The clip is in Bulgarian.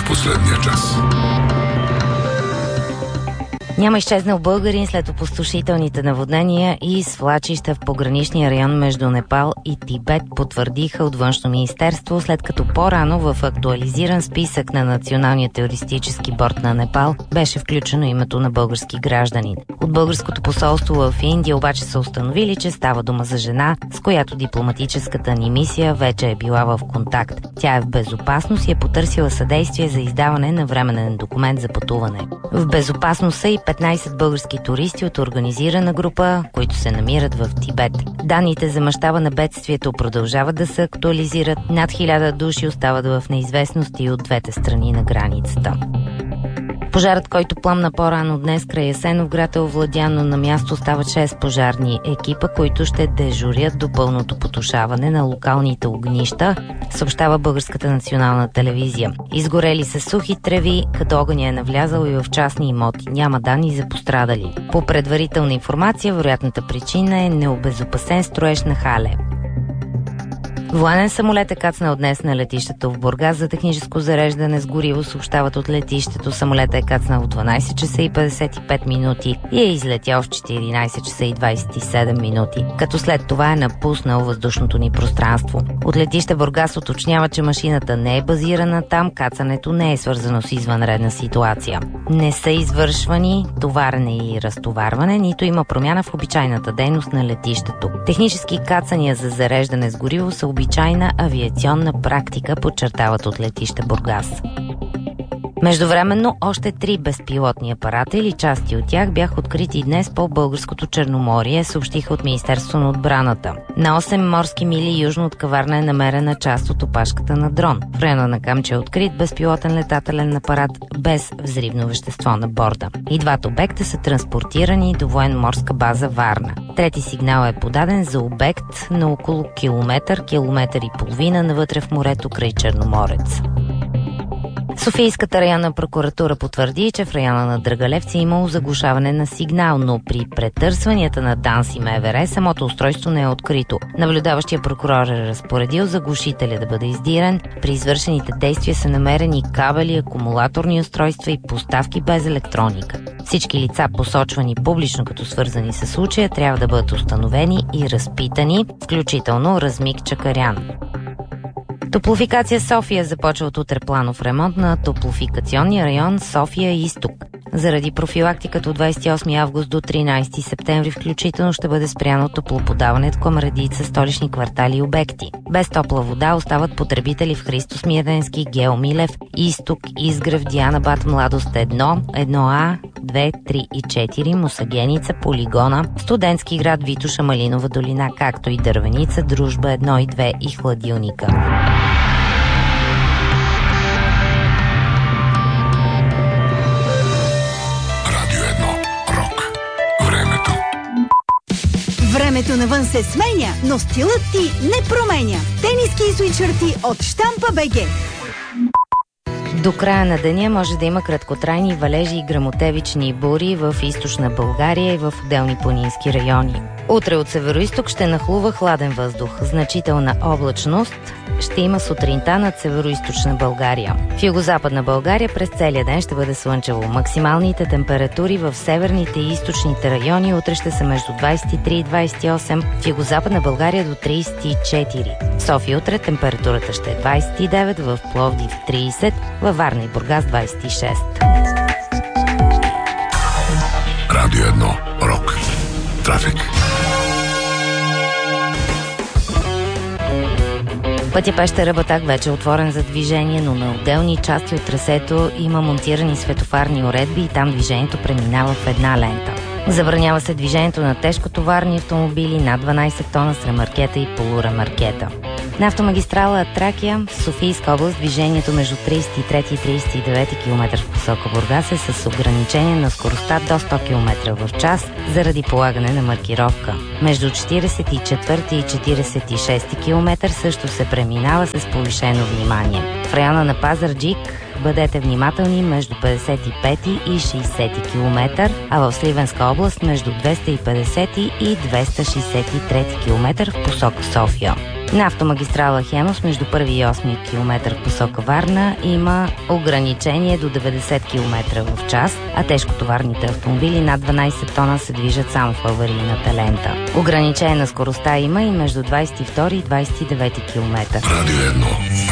последния час. Няма изчезнал българин след опустошителните наводнения и свлачища в пограничния район между Непал и Тибет, потвърдиха от Външно министерство, след като по-рано в актуализиран списък на Националния терористически борд на Непал беше включено името на български гражданин. От българското посолство в Индия обаче са установили, че става дума за жена, с която дипломатическата ни мисия вече е била в контакт. Тя е в безопасност и е потърсила съдействие за издаване на временен документ за пътуване. В безопасност са и 15 български туристи от организирана група, които се намират в Тибет. Данните за мащаба на бедствието продължават да се актуализират. Над 1000 души остават в неизвестност и от двете страни на границата. Пожарът, който пламна по-рано днес край Асеновград, е овладян, но на място остават 6 пожарни екипа, които ще дежурят до пълното потушаване на локалните огнища, съобщава Българската национална телевизия. Изгорели са сухи треви, като огъня е навлязал и в частни имоти. Няма данни за пострадали. По предварителна информация, вероятната причина е необезопасен строеж на хале. Военен самолет е кацнал днес на летището в Бургас за техническо зареждане с гориво, съобщават от летището. Самолетът е кацнал в 12 часа и 55 минути и е излетял в 14 часа и 27 минути, като след това е напуснал въздушното ни пространство. От летище Бургас уточнява, че машината не е базирана там, кацането не е свързано с извънредна ситуация. Не са извършвани товарене и разтоварване, нито има промяна в обичайната дейност на летището. Технически кацания за зареждане с гориво са обичайна авиационна практика, подчертават от летище Бургас. Междувременно още 3 безпилотни апарата или части от тях бяха открити днес по българското Черноморие, съобщиха от Министерството на отбраната. На 8 морски мили южно от Каварна е намерена част от опашката на дрон. В района на Камчия е открит безпилотен летателен апарат без взривно вещество на борда. И двата обекта са транспортирани до военно-морска база Варна. Трети сигнал е подаден за обект на около километър и половина навътре в морето край Черноморец. Софийската районна прокуратура потвърди, че в района на Драгалевци е имало заглушаване на сигнал, но при претърсванията на ДАНС и МВР самото устройство не е открито. Наблюдаващия прокурор е разпоредил заглушителя да бъде издирен. При извършените действия са намерени кабели, акумулаторни устройства и поставки без електроника. Всички лица, посочвани публично като свързани с случая, трябва да бъдат установени и разпитани, включително Размик Чакарян. Топлофикация София започва от утре планов ремонт на топлофикационния район София Изток. Заради профилактиката от 28 август до 13 септември включително ще бъде спряно топлоподаването към редица столични квартали и обекти. Без топла вода остават потребители в Христо Смирненски, Гео Милев, Изток, Изгрев, Диана Бат, Младост 1, 1А, 2, 3 и 4, Мусагеница, Полигона, Студентски град, Витоша, Малинова долина, както и Дървеница, Дружба 1 и 2 и Хладилника. Времето навън се сменя, но стилът ти не променя. Тениски и свитшърти от Щампа БГ. До края на деня може да има краткотрайни валежи и гръмотевични бури в източна България и в отделни планински райони. Утре от североизток ще нахлува хладен въздух. Значителна облачност ще има сутринта над североизточна България. В югозападна България през целия ден ще бъде слънчево. Максималните температури в северните и източните райони утре ще са между 23 и 28, в югозападна България до 34. В София утре температурата ще е 29, в Пловдив 30, във Варна и Бургас 26. Радио 1. Рок. Трафик. Пътя Пещера Батак вече е отворен за движение, но на отделни части от трасето има монтирани светофарни уредби и там движението преминава в една лента. Забранява се движението на тежкотоварни автомобили над 12 тона с ремаркета и полуремаркета. На автомагистрала Тракия, в Софийска област, движението между 33 и 39 км в посока Бургас е с ограничение на скоростта до 100 км в час заради полагане на маркировка. Между 44 и 46 км също се преминава с повишено внимание. В района на Пазарджик бъдете внимателни между 55 и 60 км, а в Сливенска област между 250 и 263 км в посока София. На автомагистрала Хемус между 1 и 8 км в посока Варна има ограничение до 90 км в час, а тежкотоварните автомобили над 12 тона се движат само в аварийната лента. Ограничение на скоростта има и между 22 и 29 км. Радио 1.